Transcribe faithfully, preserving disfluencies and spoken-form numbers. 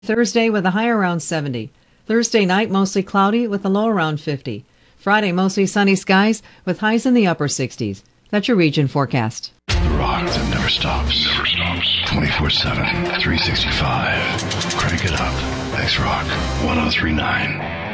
Thursday with a high around seventy. Thursday night mostly cloudy with a low around fifty. Friday mostly sunny skies with highs in the upper sixties. That's your region forecast. The rock that never stops. Never stops. twenty-four seven, three sixty-five. Crank it up. X-Rock one oh three point nine.